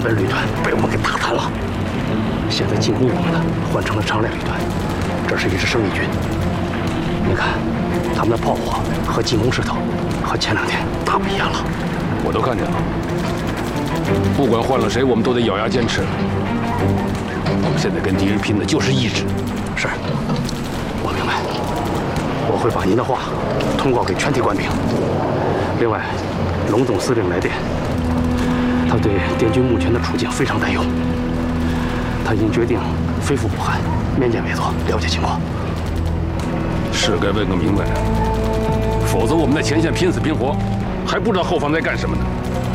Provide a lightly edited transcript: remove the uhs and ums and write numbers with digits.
本旅团被我们给打残了。现在进攻我们的换成了长练旅团，这是一支生力军。你看，他们的炮火和进攻势头和前2天大不一样了。 我都看见了。不管换了谁，我们都得咬牙坚持。我们现在跟敌人拼的就是意志。 是，我明白。我会把您的话通告给全体官兵。另外，龙总司令来电，他对滇军目前的处境非常担忧。他已经决定飞赴武汉，面见委座，了解情况。 是该问个明白，否则我们在前线拼死拼活，还不知道后方在干什么呢。